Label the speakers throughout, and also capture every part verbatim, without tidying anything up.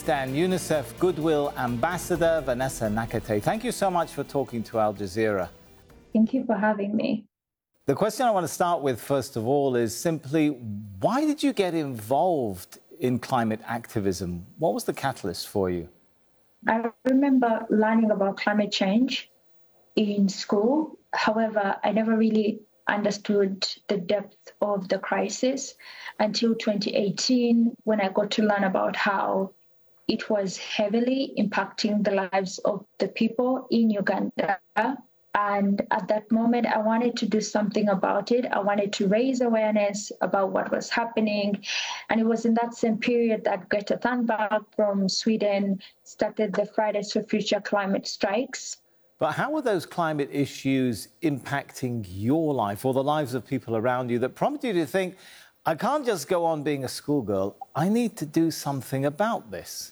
Speaker 1: journalist and UNICEF Goodwill Ambassador, Vanessa Nakate. Thank you so much for talking to Al Jazeera.
Speaker 2: Thank you for having me.
Speaker 1: The question I want to start with, first of all, is simply, why did you get involved in climate activism? What was the catalyst for you?
Speaker 2: I remember learning about climate change in school. However, I never really understood the depth of the crisis until twenty eighteen, when I got to learn about how it was heavily impacting the lives of the people in Uganda. And at that moment, I wanted to do something about it. I wanted to raise awareness about what was happening. And it was in that same period that Greta Thunberg from Sweden started the Fridays for Future climate strikes.
Speaker 1: But how were those climate issues impacting your life or the lives of people around you that prompted you to think, I can't just go on being a schoolgirl, I need to do something about this?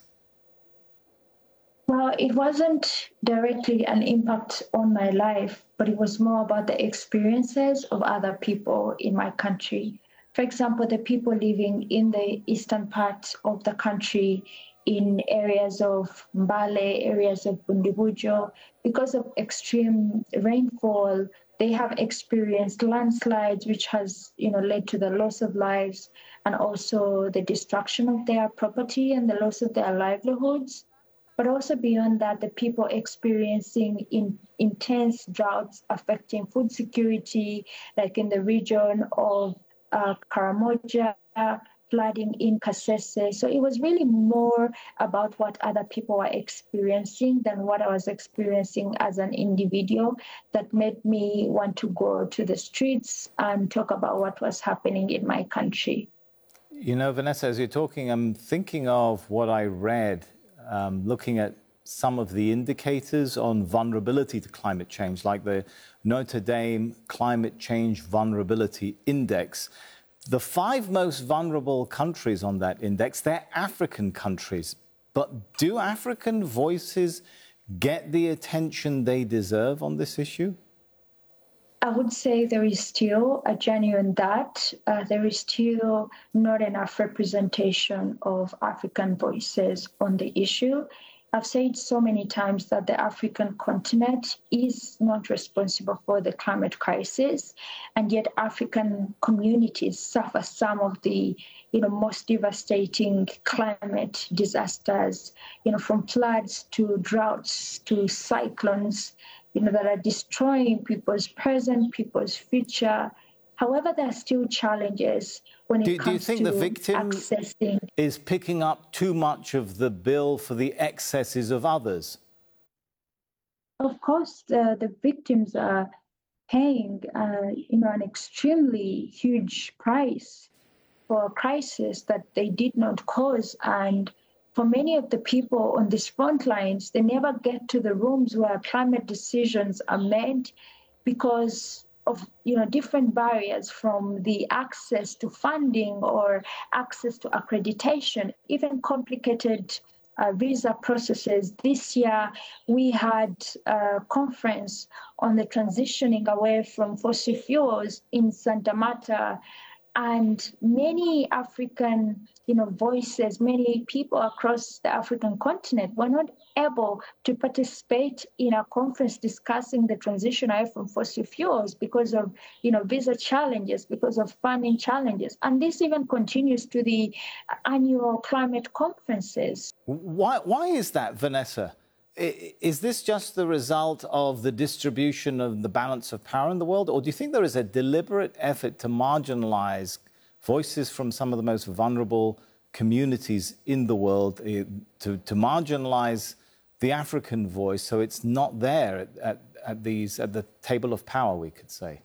Speaker 2: Well, it wasn't directly an impact on my life, but it was more about the experiences of other people in my country. For example, the people living in the eastern part of the country, in areas of Mbale, areas of Bundibujo, because of extreme rainfall, they have experienced landslides, which has, you know, led to the loss of lives and also the destruction of their property and the loss of their livelihoods. But also beyond that, the people experiencing in, intense droughts affecting food security, like in the region of uh, Karamoja, flooding in Kasese. So it was really more about what other people were experiencing than what I was experiencing as an individual that made me want to go to the streets and talk about what was happening in my country.
Speaker 1: You know, Vanessa, as you're talking, I'm thinking of what I read, um, looking at some of the indicators on vulnerability to climate change, like the Notre Dame Climate Change Vulnerability Index. The five most vulnerable countries on that index, they're African countries. But do African voices get the attention they deserve on this issue?
Speaker 2: I would say there is still a genuine doubt. Uh, there is still not enough representation of African voices on the issue. I've said so many times that the African continent is not responsible for the climate crisis, and yet African communities suffer some of the, you know, most devastating climate disasters, you know, from floods to droughts to cyclones, you know, that are destroying people's present, people's future. However, there are still challenges when it
Speaker 1: do,
Speaker 2: comes
Speaker 1: do you think
Speaker 2: to
Speaker 1: the victim
Speaker 2: accessing.
Speaker 1: is picking up too much of the bill for the excesses of others?
Speaker 2: Of course, the, the victims are paying, uh, you know, an extremely huge price for a crisis that they did not cause. And for many of the people on these front lines, they never get to the rooms where climate decisions are made because of, you know, different barriers, from the access to funding or access to accreditation, even complicated uh, visa processes. This year, we had a conference on the transitioning away from fossil fuels in Santa Marta. And many African, you know, voices, many people across the African continent were not able to participate in a conference discussing the transition away from fossil fuels because of, you know, visa challenges, because of funding challenges. And this even continues to the annual climate conferences.
Speaker 1: Why, why is that, Vanessa? Is this just the result of the distribution of the balance of power in the world? Or do you think there is a deliberate effort to marginalize voices from some of the most vulnerable communities in the world, to, to marginalize the African voice so it's not there at, at, at, these, at the table of power, we could say?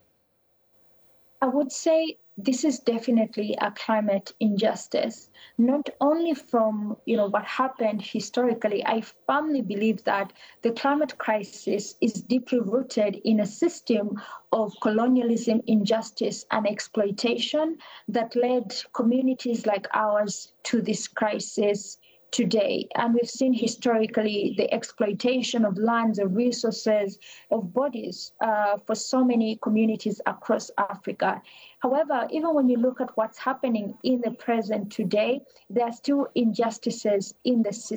Speaker 2: I would say this is definitely a climate injustice, not only from, you know, what happened historically. I firmly believe that the climate crisis is deeply rooted in a system of colonialism, injustice, and exploitation that led communities like ours to this crisis today. And we've seen historically the exploitation of lands, of resources, of bodies uh, for so many communities across Africa. However, even when you look at what's happening in the present today, there are still injustices in the system.